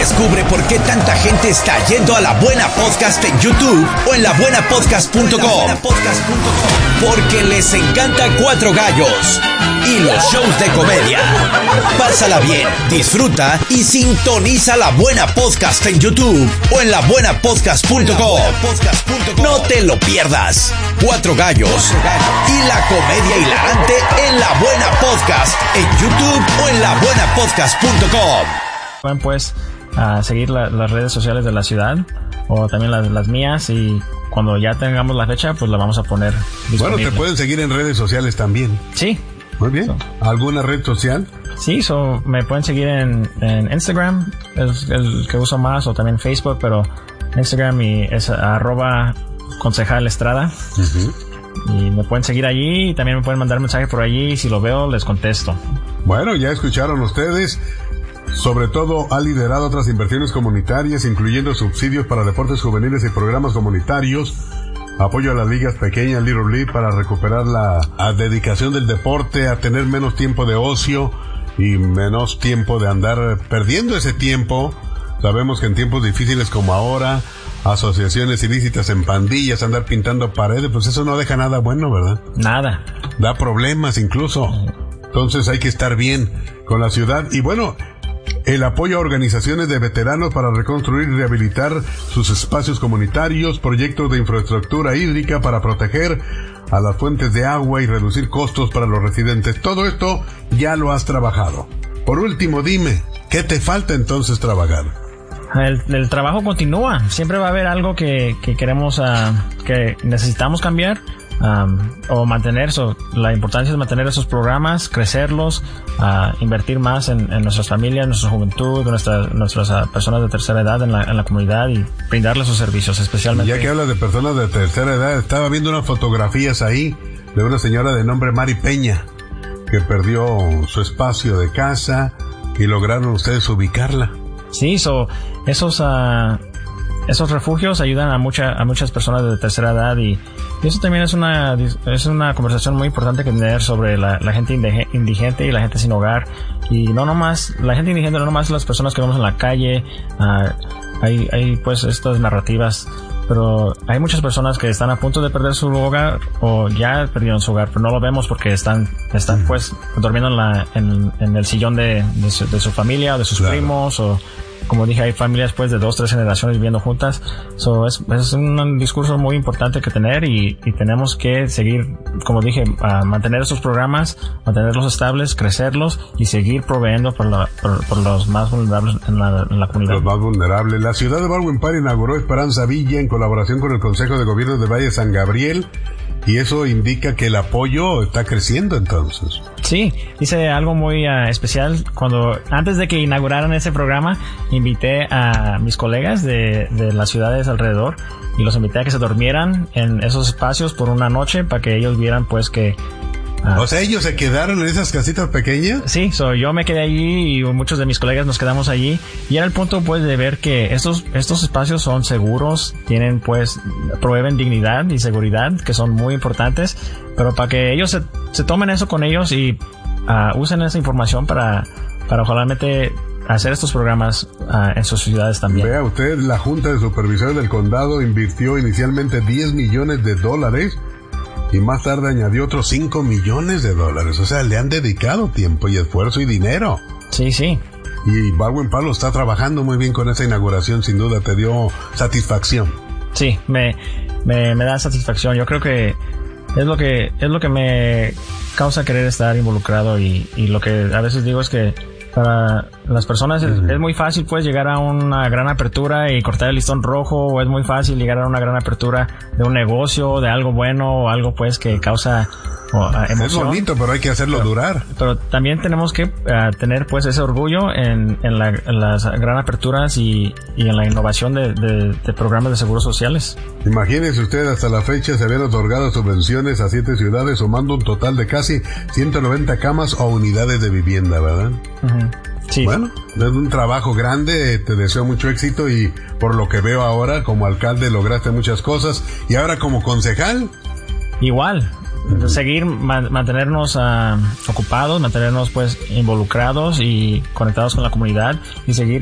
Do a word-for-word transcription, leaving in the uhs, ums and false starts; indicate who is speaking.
Speaker 1: Descubre por qué tanta gente está yendo a La Buena Podcast en YouTube o en la buena podcast punto com. Porque les encanta Cuatro Gallos y los shows de comedia. Pásala bien, disfruta y sintoniza La Buena Podcast en YouTube o en la buena podcast punto com. No te lo pierdas. Cuatro Gallos y la comedia hilarante en La Buena Podcast en YouTube o en la buena podcast punto com.
Speaker 2: Pueden pues uh, seguir la, las redes sociales de la ciudad o también las, las mías, y cuando ya tengamos la fecha pues la vamos a poner disponible.
Speaker 3: Bueno, te pueden seguir en redes sociales también.
Speaker 2: Sí.
Speaker 3: Muy bien.
Speaker 2: So,
Speaker 3: ¿alguna red social?
Speaker 2: Sí, so, me pueden seguir en, en Instagram, es el que uso más, o también Facebook, pero Instagram y es arroba concejal Estrada. Uh-huh. Y me pueden seguir allí y también me pueden mandar mensaje por allí, y si lo veo les contesto.
Speaker 3: Bueno, ya escucharon ustedes. Sobre todo ha liderado otras inversiones comunitarias, incluyendo subsidios para deportes juveniles y programas comunitarios, apoyo a las ligas pequeñas, Little League, para recuperar la a dedicación del deporte, a tener menos tiempo de ocio y menos tiempo de andar perdiendo ese tiempo. Sabemos que en tiempos difíciles como ahora, asociaciones ilícitas en pandillas, andar pintando paredes, pues eso no deja nada bueno, ¿verdad?
Speaker 2: Nada.
Speaker 3: Da problemas incluso. Entonces hay que estar bien con la ciudad. Y bueno, el apoyo a organizaciones de veteranos para reconstruir y rehabilitar sus espacios comunitarios, proyectos de infraestructura hídrica para proteger a las fuentes de agua y reducir costos para los residentes. Todo esto ya lo has trabajado. Por último, dime, ¿qué te falta entonces trabajar?
Speaker 2: El, el trabajo continúa. Siempre va a haber algo que, que queremos, uh, que necesitamos cambiar. Um, o mantener eso. La importancia es mantener esos programas, crecerlos, uh, invertir más en, en nuestras familias, nuestra juventud, nuestra, nuestras uh, personas de tercera edad en la, en la comunidad, y brindarles sus servicios, especialmente.
Speaker 3: Ya que hablas de personas de tercera edad, estaba viendo unas fotografías ahí de una señora de nombre Mari Peña, que perdió su espacio de casa y lograron ustedes ubicarla.
Speaker 2: Sí, so, esos uh, esos refugios ayudan a mucha, a muchas personas de tercera edad, y Y eso también es una es una conversación muy importante que tener sobre la, la gente indigente y la gente sin hogar. Y no nomás la gente indigente, no nomás las personas que vemos en la calle. Uh, hay, hay pues estas narrativas, pero hay muchas personas que están a punto de perder su hogar o ya perdieron su hogar, pero no lo vemos porque están están pues durmiendo en la en, en el sillón de, de, su, de su familia o de sus claro. primos, o como dije, hay familias pues de dos, tres generaciones viviendo juntas. So, es, es un discurso muy importante que tener, y, y tenemos que seguir, como dije, uh, mantener esos programas, mantenerlos estables, crecerlos y seguir proveyendo por, la, por, por los más vulnerables en la, en la comunidad.
Speaker 3: Los más vulnerables. La ciudad de Baldwin Park inauguró Esperanza Villa en colaboración con el Consejo de Gobierno de Valle San Gabriel, y eso indica que el apoyo está creciendo entonces.
Speaker 2: Sí, hice algo muy uh, especial. Cuando antes de que inauguraran ese programa, invité a mis colegas de, de las ciudades alrededor, y los invité a que se durmieran en esos espacios por una noche para que ellos vieran pues que...
Speaker 3: Uh, o sea, ¿ellos se quedaron en esas casitas pequeñas?
Speaker 2: Sí, so, yo me quedé allí y muchos de mis colegas nos quedamos allí, y era el punto pues de ver que estos estos espacios son seguros, tienen pues, proveen dignidad y seguridad, que son muy importantes, pero para que ellos se, se tomen eso con ellos y uh, usen esa información para, para ojalá hacer estos programas uh, en sus ciudades también.
Speaker 3: Vea usted, la Junta de Supervisores del Condado invirtió inicialmente diez millones de dólares y más tarde añadió otros cinco millones de dólares. O sea, le han dedicado tiempo y esfuerzo y dinero.
Speaker 2: Sí, sí.
Speaker 3: Y Baldwin Park está trabajando muy bien con esa inauguración, sin duda. ¿Te dio satisfacción?
Speaker 2: Sí, me, me, me da satisfacción. Yo creo que es lo que es lo que me causa querer estar involucrado, y, y lo que a veces digo es que para las personas es, es muy fácil pues llegar a una gran apertura y cortar el listón rojo, o es muy fácil llegar a una gran apertura de un negocio, de algo bueno, o algo pues que causa o, uh, emoción.
Speaker 3: Es bonito, pero hay que hacerlo
Speaker 2: pero,
Speaker 3: durar.
Speaker 2: Pero también tenemos que uh, tener pues ese orgullo en, en, la, en las gran aperturas y, y en la innovación de, de, de programas de seguros sociales.
Speaker 3: Imagínese usted, hasta la fecha se habían otorgado subvenciones a siete ciudades, sumando un total de casi ciento noventa camas o unidades de vivienda, ¿verdad?
Speaker 2: Uh-huh. Sí.
Speaker 3: Bueno, es un trabajo grande, te deseo mucho éxito, y por lo que veo ahora como alcalde lograste muchas cosas, y ahora como concejal
Speaker 2: igual. Uh-huh. Seguir man, mantenernos uh, ocupados, mantenernos pues involucrados y conectados con la comunidad, y seguir